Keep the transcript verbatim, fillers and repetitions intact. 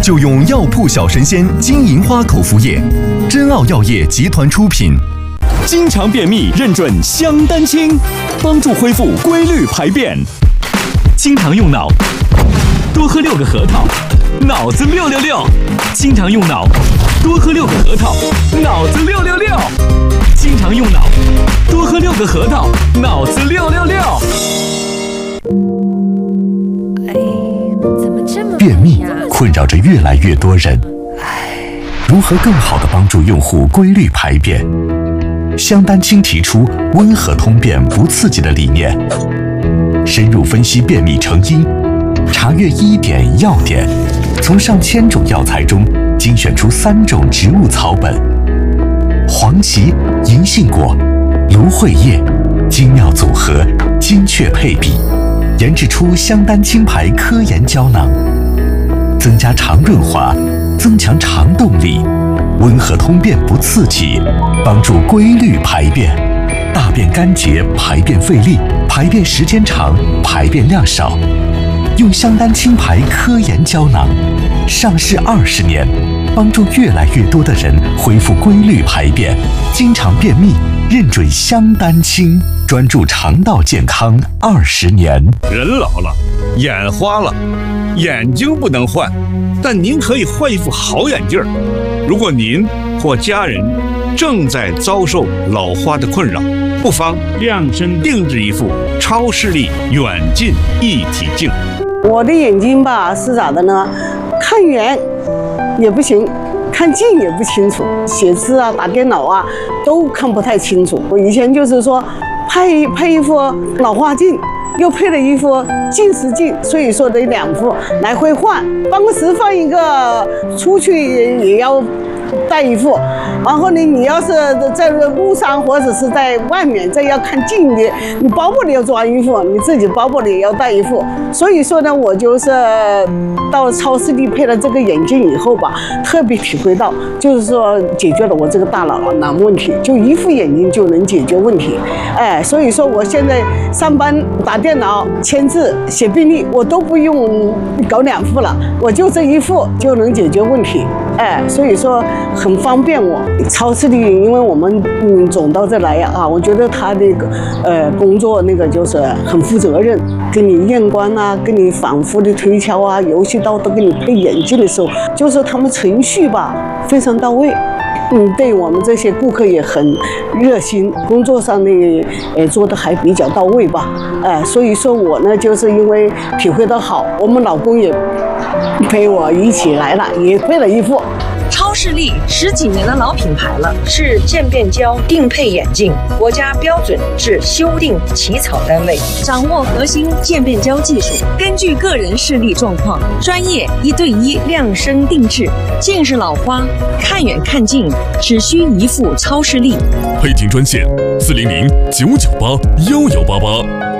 就用药铺小神仙金银花口服液，珍奥药业集团出品。 经常便秘认准香丹清，帮助恢复规律排便。经常用脑，多喝六个核桃，脑子六六六。经常用脑，多喝六个核桃，脑子六六六。经常用脑，多喝六个核桃，脑子六六六。 便秘困扰着越来越多人，如何更好地帮助用户规律排便？香丹清提出温和通便不刺激的理念，深入分析便秘成因，查阅医典药典，从上千种药材中精选出三种植物草本：黄芪、银杏果、芦荟叶，精妙组合，精确配比，研制出香丹清牌科研胶囊，增加肠润滑，增强肠动力，温和通便不刺激，帮助规律排便，大便干结，排便费力，排便时间长，排便量少。用香丹清牌科研胶囊，上市二十年，帮助越来越多的人恢复规律排便。经常便秘，认准香丹清，专注肠道健康二十年。 人老了，眼花了，眼睛不能换，但您可以换一副好眼镜。如果您或家人正在遭受老花的困扰，不妨量身定制一副超视力远近一体镜。 我的眼睛吧是咋的呢？看远也不行，看近也不清楚，写字啊、打电脑啊都看不太清楚。我以前就是说配配一副老花镜，又配了一副近视镜，所以说得两副来回换。办公室放一个，出去也要带一副。然后呢，你要是在路上或者是在外面，这要看近的，你包包里要装一副，你自己包包里也要带一副。所以说呢，我就是到超视力配了这个眼镜以后吧，特别体会到，就是说解决了我这个大脑囊问题，就一副眼镜就能解决问题。哎，所以说我现在上班打电脑、签字、写病历，我都不用搞两副了，我就这一副就能解决问题。哎，所以说很方便我。超视力，因为我们嗯总到这来呀啊，我觉得他那个呃工作那个就是很负责任，给你验光啊，给你反复的推敲啊，游戏刀都给你配眼镜的时候，就是他们程序吧非常到位。嗯，对我们这些顾客也很热心，工作上呢，呃，做的还比较到位吧，哎、呃，所以说我呢，就是因为体会的好，我们老公也陪我一起来了，也配了一副。 超视力十几年的老品牌了，是渐变焦定配眼镜，国家标准至修订起草单位，掌握核心渐变焦技术，根据个人视力状况，专业一对一量身定制。近视老花，看远看近，只需一副超视力。 配镜专线：四零零九九八幺幺八八。